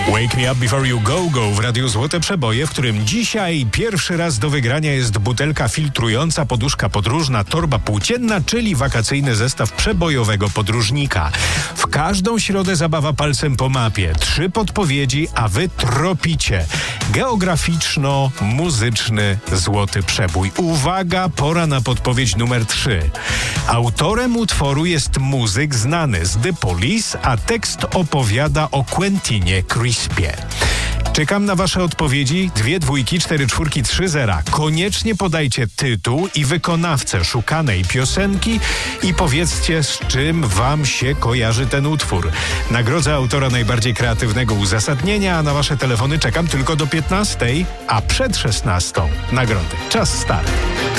Wake Me Up Before You Go Go w Radiu Złote Przeboje, w którym dzisiaj pierwszy raz do wygrania jest butelka filtrująca, poduszka podróżna, torba płócienna, czyli wakacyjny zestaw przebojowego podróżnika. W każdą środę zabawa palcem po mapie. 3 podpowiedzi, a wy tropicie. Geograficzno-muzyczny złoty przebój. Uwaga, pora na podpowiedź numer 3. Autorem utworu jest muzyk znany z The Police, a tekst opowiada o Quentinie Crispie. Czekam na wasze odpowiedzi. 2 dwójki, 4 czwórki, 3 zera. Koniecznie podajcie tytuł i wykonawcę szukanej piosenki i powiedzcie, z czym wam się kojarzy ten utwór. Nagrodzę autora najbardziej kreatywnego uzasadnienia, a na wasze telefony czekam tylko do 15, a przed 16 nagrody. Czas start.